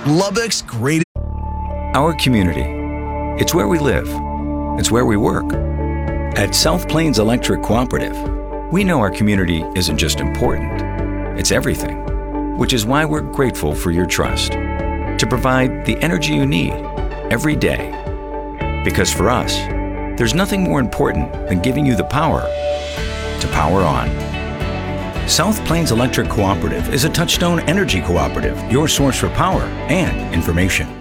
Lubbock's greatest. Our community. It's where we live. It's where we work. At South Plains Electric Cooperative, we know our community isn't just important, it's everything, which is why we're grateful for your trust to provide the energy you need every day. Because for us, there's nothing more important than giving you the power to power on. South Plains Electric Cooperative is a Touchstone Energy Cooperative, your source for power and information.